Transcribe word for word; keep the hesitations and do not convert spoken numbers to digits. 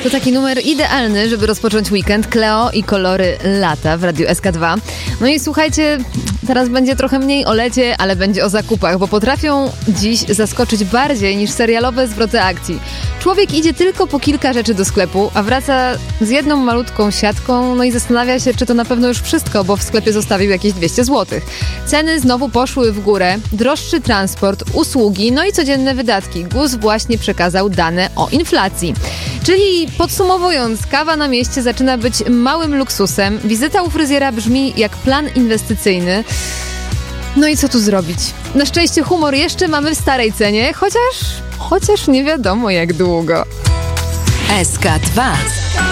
To taki numer idealny, żeby rozpocząć weekend. Cleo i Kolory lata w Radiu S K dwa. No i słuchajcie, teraz będzie trochę mniej o lecie, ale będzie o zakupach, bo potrafią dziś zaskoczyć bardziej niż serialowe zwroty akcji. Człowiek idzie tylko po kilka rzeczy do sklepu, a wraca z jedną malutką siatką, no i zastanawia się, czy to na pewno już wszystko, bo w sklepie zostawił jakieś dwieście złotych. Ceny znowu poszły w górę, droższy transport, usługi, no i codzienne wydatki. G U S właśnie przekazał dane o inflacji. Czyli podsumowując, kawa na mieście zaczyna być małym luksusem, wizyta u fryzjera brzmi jak plan inwestycyjny. No i co tu zrobić? Na szczęście humor jeszcze mamy w starej cenie, chociaż, chociaż nie wiadomo jak długo. S K dwa.